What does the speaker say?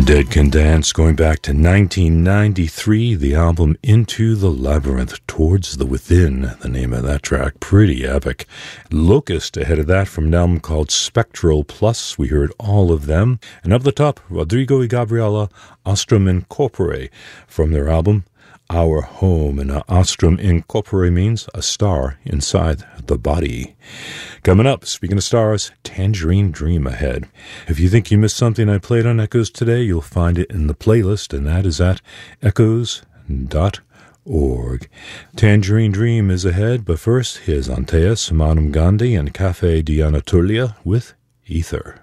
Dead Can Dance, going back to 1993, the album Into the Labyrinth, Towards the Within, the name of that track, pretty epic. Locust, ahead of that, from an album called Spectral Plus, we heard all of them. And up the top, Rodrigo y Gabriela, Astrum in Corpore, from their album Our Home, and Astrum in Corpore means a star inside the body. Coming up, speaking of stars, Tangerine Dream ahead. If you think you missed something I played on Echoes today, you'll find it in the playlist, and that is at echoes.org. Tangerine Dream is ahead, but first, here's Antaeus, Manum Gandhi, and Cafe di Anatolia with Ether.